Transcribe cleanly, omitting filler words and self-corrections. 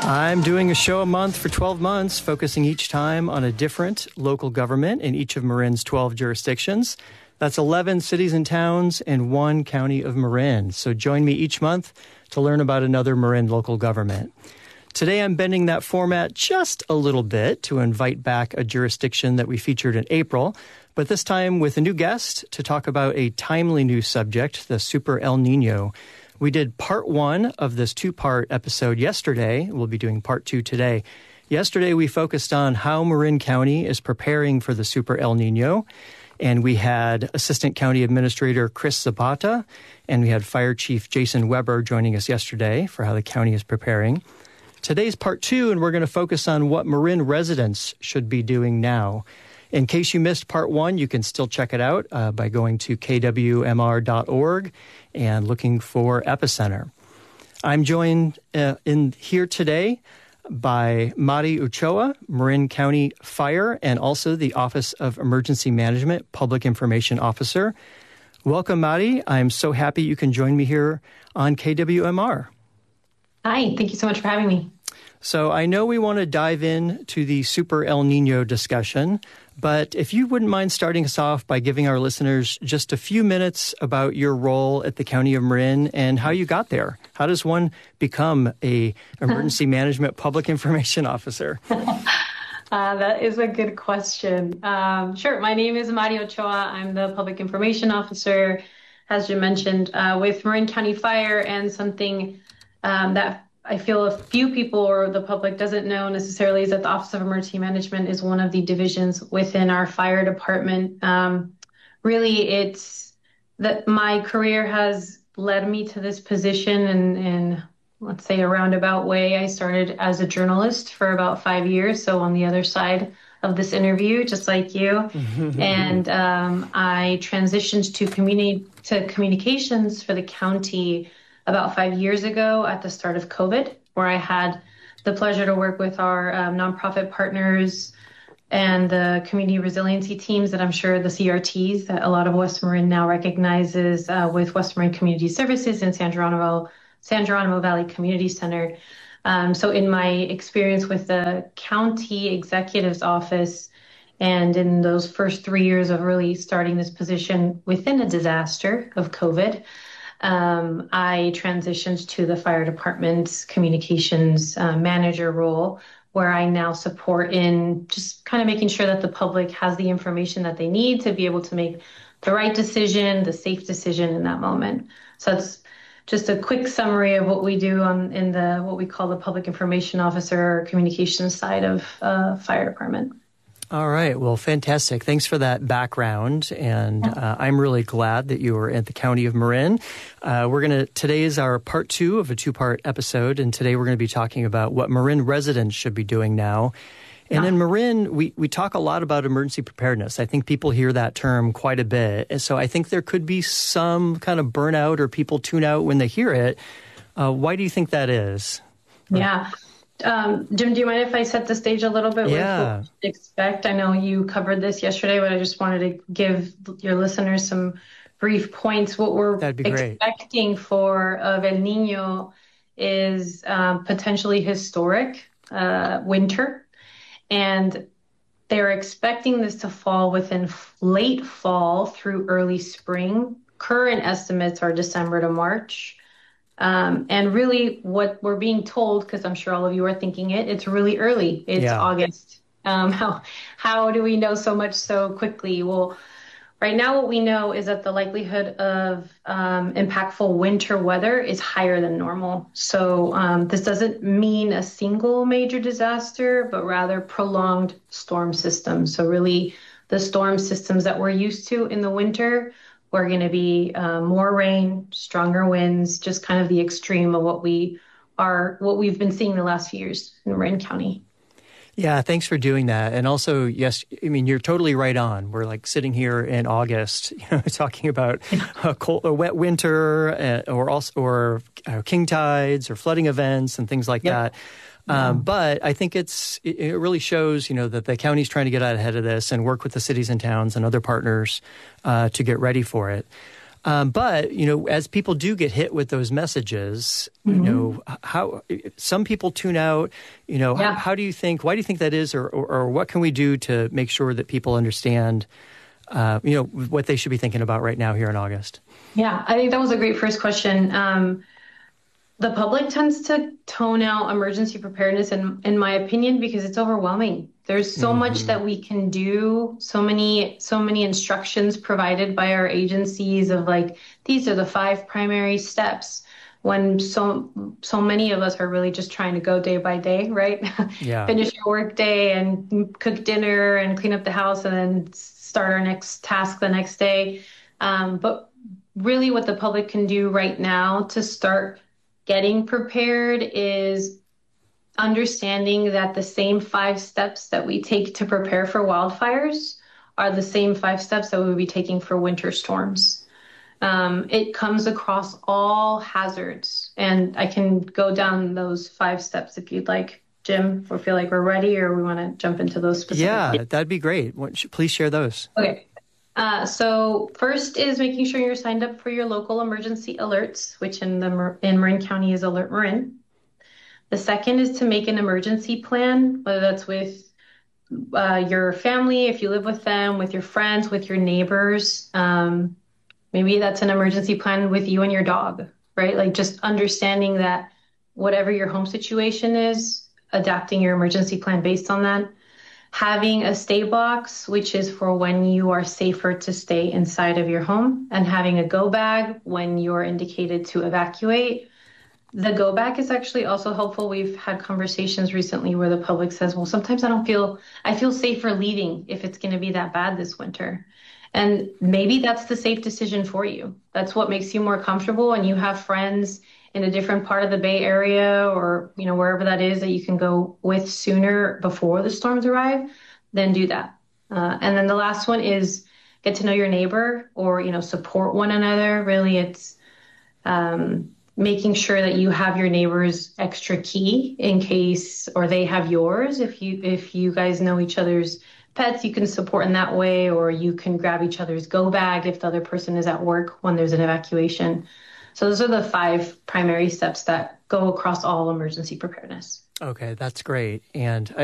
I'm doing a show a month for 12 months, focusing each time on a different local government in each of Marin's 12 jurisdictions. That's 11 cities and towns and 1 county of Marin. So join me each month to learn about another Marin local government. Today I'm bending that format just a little bit to invite back a jurisdiction that we featured in April, but this time with a new guest to talk about a timely new subject, the Super El Nino. We did part 1 of this 2-part episode yesterday. We'll be doing part 2 today. Yesterday, we focused on how Marin County is preparing for the Super El Nino. And we had Assistant County Administrator Chris Zapata, and we had Fire Chief Jason Weber joining us yesterday for how the county is preparing. Today's part 2, and we're going to focus on what Marin residents should be doing now. In case you missed part 1, you can still check it out by going to kwmr.org and looking for Epicenter. I'm joined in here today by Mari Ochoa, Marin County Fire, and also the Office of Emergency Management Public Information Officer. Welcome, Mari. I'm so happy you can join me here on KWMR. Hi, thank you so much for having me. So I know we want to dive in to the Super El Nino discussion, but if you wouldn't mind starting us off by giving our listeners just a few minutes about your role at the County of Marin and how you got there. How does one become a emergency management public information officer? That is a good question. Sure. My name is Mari Ochoa. I'm the public information officer, as you mentioned, with Marin County Fire, and something that I feel a few people or the public doesn't know necessarily is that the Office of Emergency Management is one of the divisions within our fire department. Really, it's that my career has led me to this position in, let's say, a roundabout way. I started as a journalist for about 5 years, so on the other side of this interview, just like you. And I transitioned to communications for the county about 5 years ago at the start of COVID, where I had the pleasure to work with our nonprofit partners and the community resiliency teams that I'm sure the CRTs that a lot of West Marin now recognizes with West Marin Community Services and San Geronimo Valley Community Center. So in my experience with the county executive's office and in those first 3 years of really starting this position within a disaster of COVID, I transitioned to the fire department's communications manager role, where I now support in just kind of making sure that the public has the information that they need to be able to make the right decision, the safe decision in that moment. So that's just a quick summary of what we do in what we call the public information officer or communications side of fire department. All right. Well, fantastic. Thanks for that background. And I'm really glad that you are at the County of Marin. Today is our part 2 of a 2-part episode. And today we're going to be talking about what Marin residents should be doing now. And in Marin, we talk a lot about emergency preparedness. I think people hear that term quite a bit. And so I think there could be some kind of burnout or people tune out when they hear it. Why do you think that is? Yeah. Jim, do you mind if I set the stage a little bit with what to expect? I know you covered this yesterday, but I just wanted to give your listeners some brief points. What we're expecting for El Nino is potentially historic winter, and they're expecting this to fall within late fall through early spring. Current estimates are December to March. And really what we're being told, because I'm sure all of you are thinking it's really early. It's August. How do we know so much so quickly? Well, right now what we know is that the likelihood of impactful winter weather is higher than normal. So this doesn't mean a single major disaster, but rather prolonged storm systems. So really the storm systems that we're used to in the winter, we're going to be more rain, stronger winds, just kind of the extreme of what we've been seeing the last few years in Marin County. Yeah, thanks for doing that. And also, yes, I mean, you're totally right on. We're like sitting here in August, talking about a wet winter or king tides or flooding events and things like that. But I think it really shows, that the county's trying to get out ahead of this and work with the cities and towns and other partners to get ready for it. But, as people do get hit with those messages, how some people tune out, why do you think that is, or what can we do to make sure that people understand, what they should be thinking about right now here in August? Yeah, I think that was a great first question. The public tends to tone out emergency preparedness, in my opinion, because it's overwhelming. There's so much that we can do, so many instructions provided by our agencies of like, these are the 5 primary steps, when so many of us are really just trying to go day by day, right? Yeah. Finish your work day and cook dinner and clean up the house and then start our next task the next day. But really what the public can do right now to start getting prepared is understanding that the same 5 steps that we take to prepare for wildfires are the same 5 steps that we would be taking for winter storms. It comes across all hazards, and I can go down those 5 steps if you'd like, Jim, or feel like we're ready, or we want to jump into those specific. Yeah, that'd be great. Please share those. Okay. So first is making sure you're signed up for your local emergency alerts, which in Marin County is Alert Marin. The second is to make an emergency plan, whether that's with your family, if you live with them, with your friends, with your neighbors. Maybe that's an emergency plan with you and your dog, right? Like just understanding that whatever your home situation is, adapting your emergency plan based on that. Having a stay box, which is for when you are safer to stay inside of your home, and having a go bag when you're indicated to evacuate. The go bag is actually also helpful. We've had conversations recently where the public says, well, sometimes I feel safer leaving if it's going to be that bad this winter. And maybe that's the safe decision for you. That's what makes you more comfortable, and you have friends in a different part of the Bay Area or, wherever that is that you can go with sooner before the storms arrive, then do that. And then the last one is get to know your neighbor or, support one another. Really, it's making sure that you have your neighbor's extra key in case, or they have yours. If you guys know each other's pets, you can support in that way, or you can grab each other's go bag if the other person is at work when there's an evacuation. So those are the 5 primary steps that go across all emergency preparedness. Okay, that's great. And